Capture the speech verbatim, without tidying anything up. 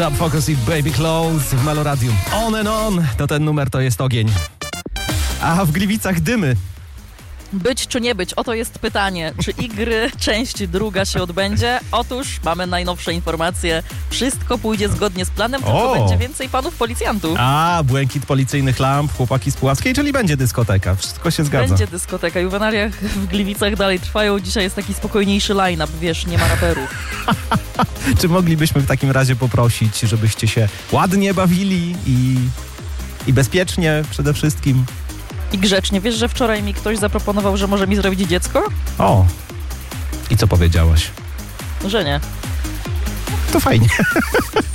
Focus i Baby Clothes w Meloradium. On and on, to ten numer to jest ogień. A w Gliwicach dymy. Być czy nie być? Oto jest pytanie. Czy Igry część druga się odbędzie? Otóż mamy najnowsze informacje. Wszystko pójdzie zgodnie z planem, tylko O! będzie więcej panów policjantów. A, błękit policyjnych lamp, chłopaki z Puławskiej, czyli będzie dyskoteka. Wszystko się zgadza. Będzie dyskoteka. Juwenaliach w Gliwicach dalej trwają. Dzisiaj jest taki spokojniejszy line-up, wiesz, nie ma raperów. Czy moglibyśmy w takim razie poprosić, żebyście się ładnie bawili i, i bezpiecznie przede wszystkim? I grzecznie. Wiesz, że wczoraj mi ktoś zaproponował, że może mi zrobić dziecko? O, i co powiedziałaś? Że nie. To fajnie.